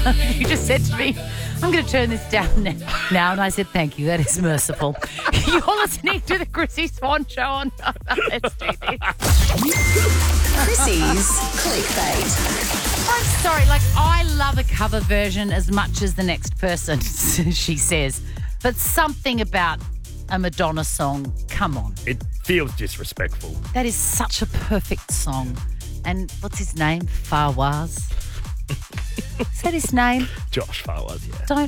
You just said to me, I'm going to turn this down now. And I said, thank you. That is merciful. You're listening to the Chrissy Swan Show on Let's do this. Chrissy's Clickbait. I'm sorry, I love a cover version as much as the next person, she says. But something about a Madonna song, come on. It feels disrespectful. That is such a perfect song. And what's his name? Fawaz. Is that his name? Josh Fawaz, yeah.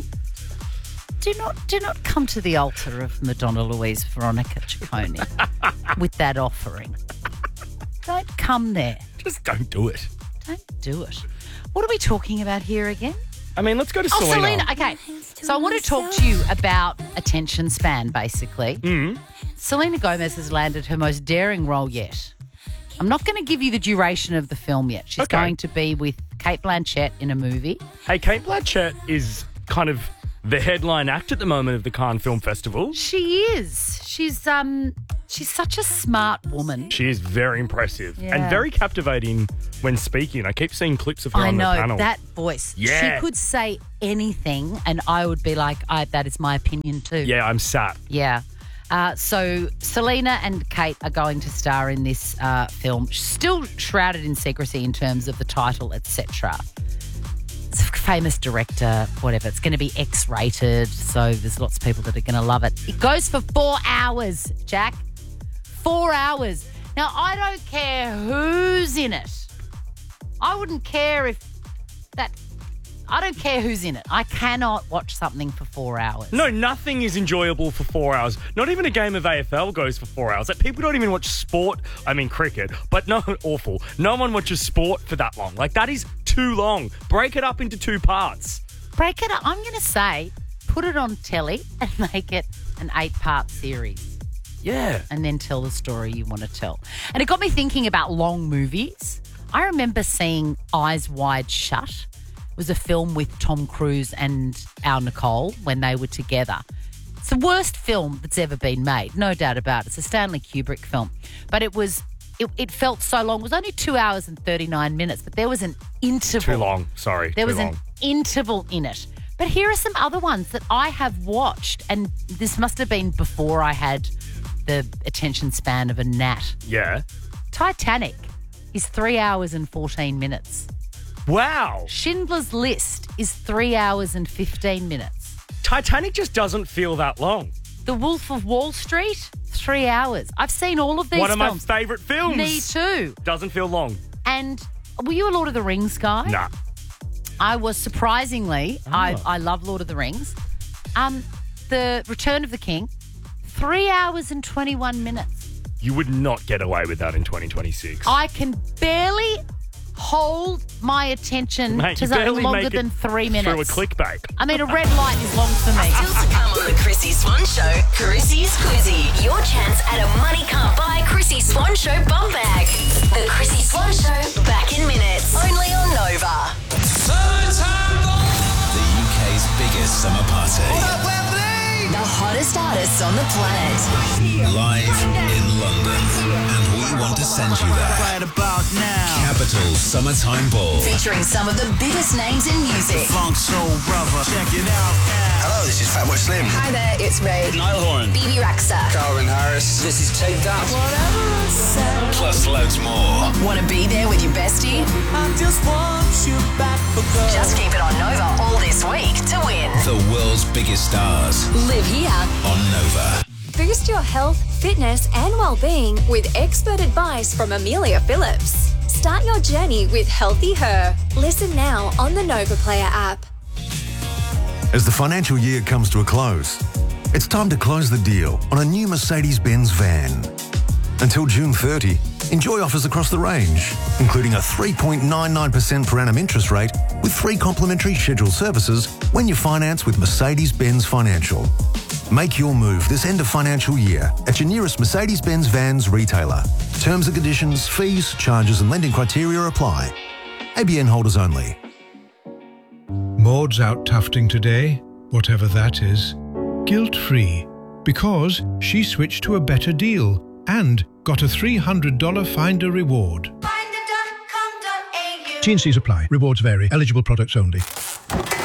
Do not come to the altar of Madonna Louise Veronica Ciccone with that offering. Don't come there. Just don't do it. Don't do it. What are we talking about here again? I mean, let's go to Selena. Selena. Okay. So I want to talk to you about attention span, basically. Selena Gomez has landed her most daring role yet. I'm not going to give you the duration of the film yet. She's going to be with Cate Blanchett in a movie. Hey, Cate Blanchett is kind of the headline act at the moment of the Cannes Film Festival. She is. She's such a smart woman. She is very impressive Yeah. and very captivating when speaking. I keep seeing clips of her I on know, the panel. that voice. Yeah. She could say anything and I would be like, that is my opinion too. Yeah, I'm sat. Yeah. So Selena and Kate are going to star in this film, still shrouded in secrecy in terms of the title, etc. It's a famous director, whatever. It's going to be X-rated, so there's lots of people that are going to love it. It goes for 4 hours, Jack. 4 hours. Now, I don't care who's in it. I wouldn't care if that... I don't care who's in it. I cannot watch something for 4 hours. No, nothing is enjoyable for 4 hours. Not even a game of AFL goes for 4 hours. Like, people don't even watch sport. I mean, cricket. But no, awful. No one watches sport for that long. Like, that is too long. Break it up into 2 parts. Break it up. I'm going to say, put it on telly and make it an 8-part series. Yeah. And then tell the story you want to tell. And it got me thinking about long movies. I remember seeing Eyes Wide Shut. It was a film with Tom Cruise and our Nicole when they were together. It's the worst film that's ever been made, no doubt about it. It's a Stanley Kubrick film. But it felt so long. It was only 2 hours and 39 minutes, but there was an interval. Too long. Sorry. There too was long. an interval in it. But here are some other ones that I have watched, and this must have been before I had the attention span of a gnat. Yeah. Titanic is 3 hours and 14 minutes. Wow. Schindler's List is 3 hours and 15 minutes. Titanic just doesn't feel that long. The Wolf of Wall Street, 3 hours. I've seen all of these One of my films. favourite films. Me too. Doesn't feel long. And were you a Lord of the Rings guy? Nah. I was surprisingly. I love Lord of the Rings. The Return of the King, 3 hours and 21 minutes. You would not get away with that in 2026. I can barely hold my attention Mate, to you something barely longer make it than 3 minutes. through a clickbait. I mean, a red light is long for me. Still to come on the Chrissy Swan Show, Chrissy's Quizzy. Your chance at a money can't buy Chrissy Swan Show bum bag. The Chrissy Swan Show, back in minutes. Only on Nova. The UK's biggest summer party. The hottest artists on the planet. Live in London. And we want to send you there. Right about now. Capital Summertime Ball. Featuring some of the biggest names in music. Funk Soul Brother. Check it out now. Hello, this is Fatboy Slim. Hi there, it's Ray. Niall Horan. BB Rexa. Calvin Harris. This is Take That. Plus loads more. Want to be there with your bestie? I just want you back for good. Just keep it on Nova all this week to win. The world's biggest stars Live here. on Nova. Boost your health, fitness, and well-being with expert advice from Amelia Phillips. Start your journey with Healthy Her. Listen now on the Nova Player app. As the financial year comes to a close, it's time to close the deal on a new Mercedes-Benz van. Until June 30, enjoy offers across the range, including a 3.99% per annum interest rate with 3 complimentary scheduled services when you finance with Mercedes-Benz Financial. Make your move this end of financial year at your nearest Mercedes-Benz Vans retailer. Terms and conditions, fees, charges and lending criteria apply. ABN holders only. Maud's out tufting today, whatever that is, guilt-free, because she switched to a better deal and got a $300 Finder reward. T&Cs apply. Rewards vary. Eligible products only.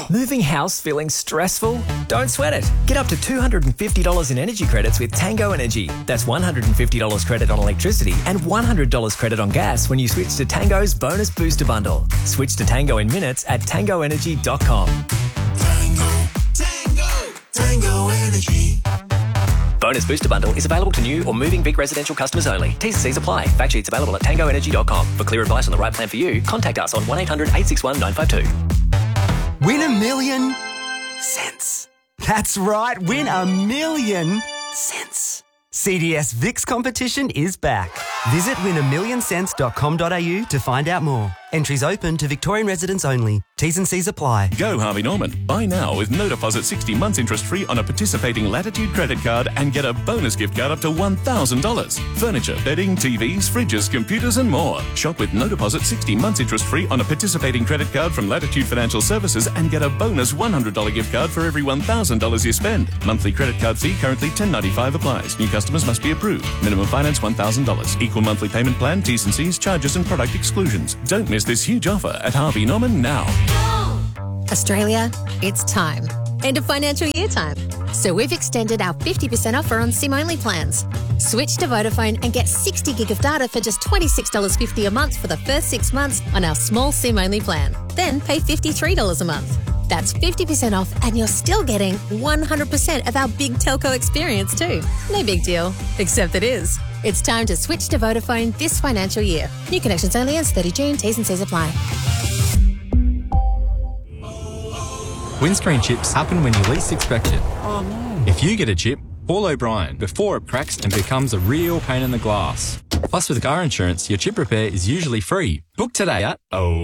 Moving house feeling stressful? Don't sweat it. Get up to $250 in energy credits with Tango Energy. That's $150 credit on electricity and $100 credit on gas when you switch to Tango's Bonus Booster Bundle. Switch to Tango in minutes at tangoenergy.com. Tango Energy. Bonus Booster Bundle is available to new or moving big residential customers only. T's and C's apply. Fact sheets available at tangoenergy.com. For clear advice on the right plan for you, contact us on 1-800-861-952. Win $1 million cents. That's right, win $1 million cents. CDS VIX competition is back. Visit win1millioncents.com.au to find out more. Entries open to Victorian residents only. T's and C's apply. Go Harvey Norman. Buy now with no deposit 60 months interest-free on a participating Latitude credit card and get a bonus gift card up to $1,000. Furniture, bedding, TVs, fridges, computers and more. Shop with no deposit 60 months interest-free on a participating credit card from Latitude Financial Services and get a bonus $100 gift card for every $1,000 you spend. Monthly credit card fee currently $10.95 applies. New customers must be approved. Minimum finance $1,000. Equal monthly payment plan, T's and C's, charges and product exclusions. Don't miss this huge offer at Harvey Norman now. Australia, it's time. End of financial year time. So we've extended our 50% offer on SIM-only plans. Switch to Vodafone and get 60 gig of data for just $26.50 a month for the first 6 months on our small SIM-only plan. Then pay $53 a month. That's 50% off and you're still getting 100% of our big telco experience too. No big deal, except it is. It's time to switch to Vodafone this financial year. New connections only ends 30 June. T's and C's apply. Windscreen chips happen when you least expect it. Oh no. If you get a chip, call O'Brien before it cracks and becomes a real pain in the glass. Plus, with car insurance, your chip repair is usually free. Book today at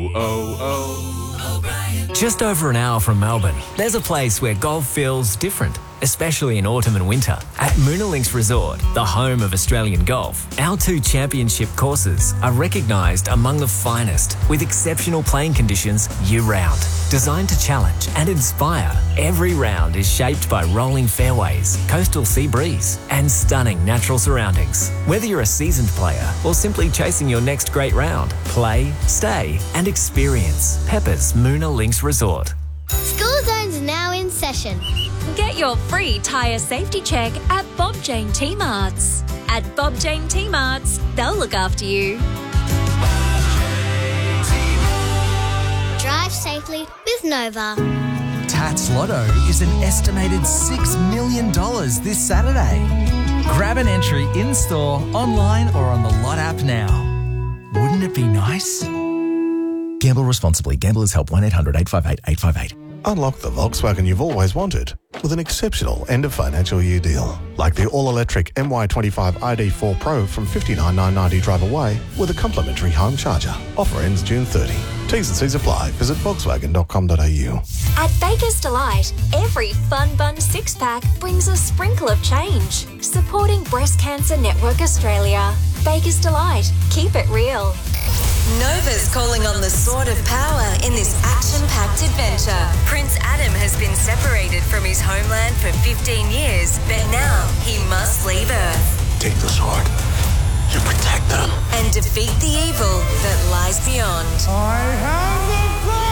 O'Brien. Just over an hour from Melbourne, there's a place where golf feels different, especially in autumn and winter. At Moona Links Resort, the home of Australian golf, our 2 championship courses are recognised among the finest, with exceptional playing conditions year-round. Designed to challenge and inspire, every round is shaped by rolling fairways, coastal sea breeze, and stunning natural surroundings. Whether you're a seasoned player or simply chasing your next great round, play, stay, and experience Pepper's Moona Links Resort. School Zone's now in session. Get your free tyre safety check at Bob Jane T-Marts. At Bob Jane T-Marts, they'll look after you. Drive safely with Nova. Tats Lotto is an estimated $6 million this Saturday. Grab an entry in-store, online or on the Lot app now. Wouldn't it be nice? Gamble responsibly. Gamblers Help 1-800-858-858. Unlock the Volkswagen you've always wanted with an exceptional end of financial year deal. Like the all-electric MY25 ID4 Pro from $59,990 drive away with a complimentary home charger. Offer ends June 30. T's and C's apply. Visit Volkswagen.com.au. At Baker's Delight, every Fun Bun 6-pack brings a sprinkle of change. Supporting Breast Cancer Network Australia. Baker's Delight. Keep it real. Nova's calling on the sword of power in this action-packed adventure. Prince Adam has been separated from his homeland for 15 years, but now he must leave Earth. Take the sword. You protect them. And defeat the evil that lies beyond. I have the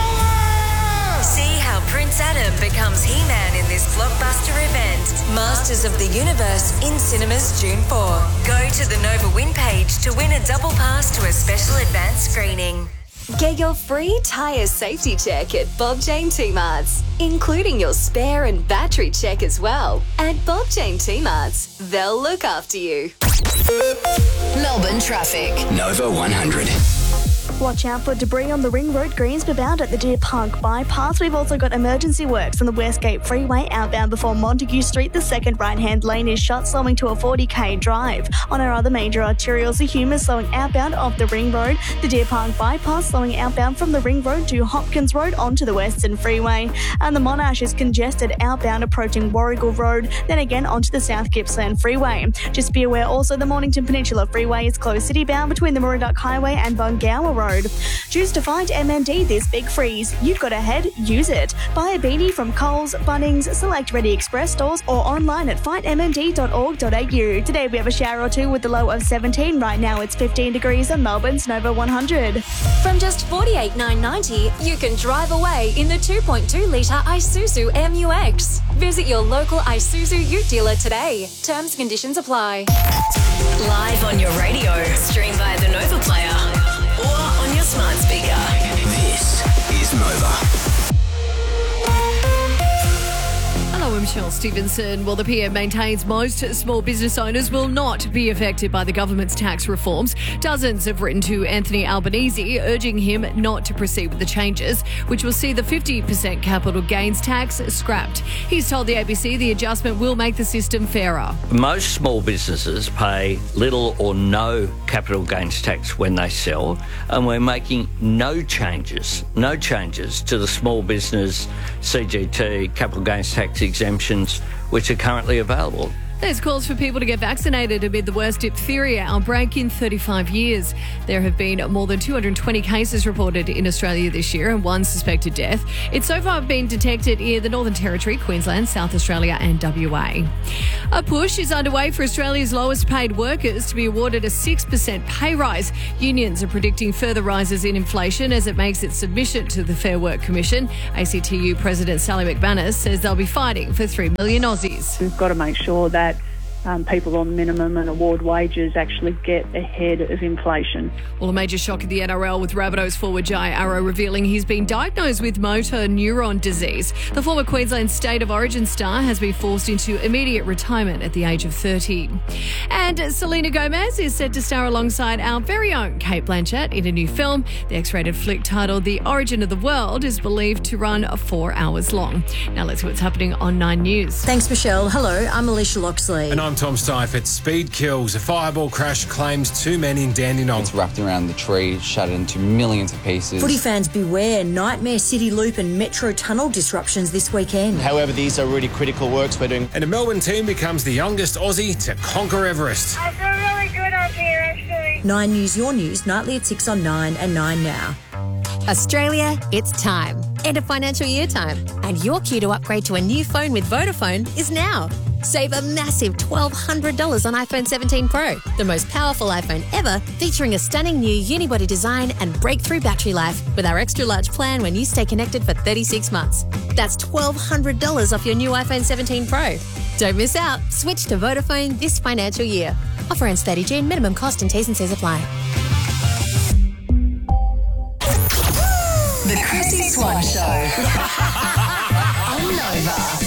power! See how Prince Adam becomes He-Man in this blockbuster event. Masters of the Universe in cinemas June 4. Go to the Nova Win page to win a double pass to a special advanced screening. Get your free tyre safety check at Bob Jane T-Marts, including your spare and battery check as well. At Bob Jane T-Marts, they'll look after you. Melbourne traffic. Nova 100. Watch out for debris on the Ring Road Greensby bound at the Deer Park bypass. We've also got emergency works on the Westgate Freeway outbound before Montague Street. The second right-hand lane is shut, slowing to a 40k drive. On our other major arterials, the Hume is slowing outbound off the Ring Road. The Deer Park bypass slowing outbound from the Ring Road to Hopkins Road onto the Western Freeway. And the Monash is congested outbound approaching Warrigal Road, then again onto the South Gippsland Freeway. Just be aware also the Mornington Peninsula Freeway is closed citybound between the Murray Highway and Bungower Road. Road. Choose to find MND this big freeze. You've got ahead, use it. Buy a beanie from Coles, Bunnings, select Ready Express stores or online at fightmnd.org.au. Today we have a shower or two with the low of 17. Right now it's 15 degrees on Melbourne's Nova 100. From just $48,990, you can drive away in the 2.2-litre Isuzu MUX. Visit your local Isuzu Ute dealer today. Terms and conditions apply. Live on your radio, stream via the Nova Player or on your smart speaker. This is Nova. Hello, I'm Michelle Stevenson. Well, the PM maintains most small business owners will not be affected by the government's tax reforms. Dozens have written to Anthony Albanese urging him not to proceed with the changes, which will see the 50% capital gains tax scrapped. He's told the ABC the adjustment will make the system fairer. Most small businesses pay little or no capital gains tax when they sell, and we're making no changes to the small business CGT capital gains tax exemptions which are currently available. There's calls for people to get vaccinated amid the worst diphtheria outbreak in 35 years. There have been more than 220 cases reported in Australia this year and one suspected death. It's so far been detected in the Northern Territory, Queensland, South Australia and WA. A push is underway for Australia's lowest paid workers to be awarded a 6% pay rise. Unions are predicting further rises in inflation as it makes its submission to the Fair Work Commission. ACTU President Sally McManus says they'll be fighting for 3 million Aussies. We've got to make sure that people on minimum and award wages actually get ahead of inflation. Well, a major shock at the NRL with Rabbitohs forward Jai Arrow revealing he's been diagnosed with motor neuron disease. The former Queensland State of Origin star has been forced into immediate retirement at the age of 30. And Selena Gomez is set to star alongside our very own Cate Blanchett in a new film. The X-rated flick titled The Origin of the World is believed to run 4 hours long. Now let's see what's happening on 9 News. Thanks, Michelle. Hello, I'm Alicia Loxley. And I'm Tom Seifert. Speed kills. A fireball crash claims 2 men in Dandenong. It's wrapped around the tree, shattered into millions of pieces. Footy fans beware. Nightmare City Loop and Metro Tunnel disruptions this weekend. However, these are really critical works we're doing. And a Melbourne team becomes the youngest Aussie to conquer Everest. I feel really good up here, actually. 9 News, your news, nightly at 6 on 9 and 9 now. Australia, it's time. End of financial year time. And your cue to upgrade to a new phone with Vodafone is now. Save a massive $1,200 on iPhone 17 Pro, the most powerful iPhone ever, featuring a stunning new unibody design and breakthrough battery life with our extra large plan when you stay connected for 36 months. That's $1,200 off your new iPhone 17 Pro. Don't miss out. Switch to Vodafone this financial year. Offer ends 30 June. Minimum cost and T's and C's apply. The Chrissy Swan Show. On Nova.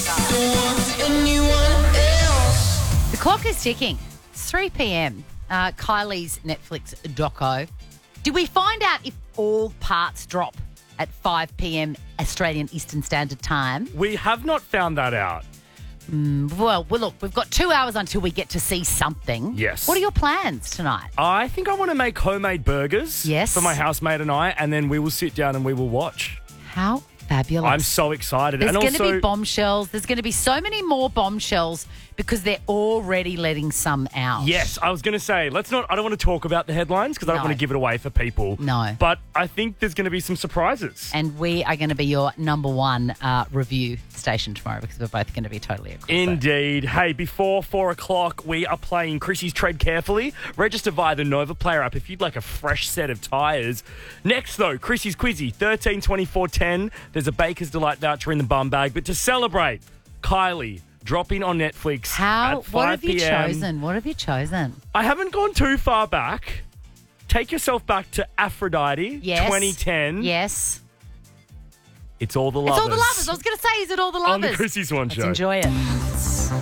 The clock is ticking. It's 3 p.m. Kylie's Netflix doco. Did we find out if all parts drop at 5 p.m. Australian Eastern Standard Time? We have not found that out. Well, look, we've got 2 hours until we get to see something. Yes. What are your plans tonight? I think I want to make homemade burgers. Yes. For my housemate and I, and then we will sit down and we will watch. How fabulous. I'm so excited. There's and going to also be bombshells. There's going to be so many more bombshells because they're already letting some out. Yes, I was going to say, I don't want to talk about the headlines because I don't want to give it away for people. No. But I think there's going to be some surprises. And we are going to be your number one review station tomorrow because we're both going to be totally across. Indeed. Hey, before 4 o'clock, we are playing Chrissy's Tread Carefully. Register via the Nova Player app if you'd like a fresh set of tyres. Next, though, Chrissy's Quizzy, 13 24 10. There's a Baker's Delight voucher in the bum bag. But to celebrate, Kylie dropping on Netflix at 5 What have you p.m. chosen? What have you chosen? I haven't gone too far back. Take yourself back to Aphrodite, 2010. Yes. It's All the Lovers. It's All the Lovers. I was going to say, is it All the Lovers? On the Chrissy Swan Show. Let's enjoy it.